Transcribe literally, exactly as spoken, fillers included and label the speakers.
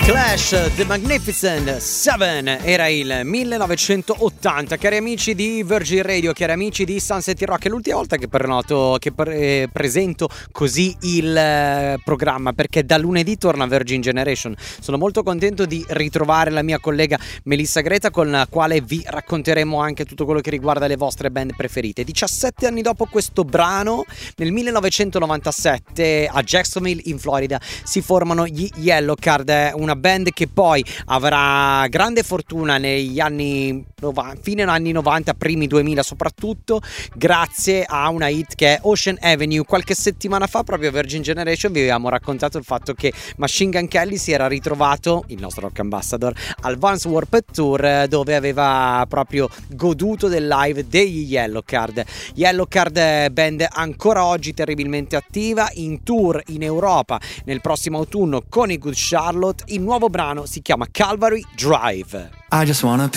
Speaker 1: Clash, The Magnificent Seven, era il millenovecentottanta. Cari amici di Virgin Radio, cari amici di Sunset Rock, è l'ultima volta che, prenoto, che pre- presento così il eh, programma, perché da lunedì torna Virgin Generation. Sono molto contento di ritrovare la mia collega Melissa Greta, con la quale vi racconteremo anche tutto quello che riguarda le vostre band preferite. diciassette anni dopo questo brano, nel millenovecentonovantasette a Jacksonville in Florida si formano gli Yellowcard, una band che poi avrà grande fortuna negli anni novanta, fine anni novanta, primi duemila, soprattutto grazie a una hit che è Ocean Avenue. Qualche settimana fa proprio a Virgin Generation vi avevamo raccontato il fatto che Machine Gun Kelly si era ritrovato, il nostro rock ambassador, al Vans Warped Tour, dove aveva proprio goduto del live degli Yellowcard. Yellowcard, band ancora oggi terribilmente attiva, in tour in Europa nel prossimo autunno con i Good Charlotte. Il nuovo brano si chiama Calvary Drive.
Speaker 2: I just wanna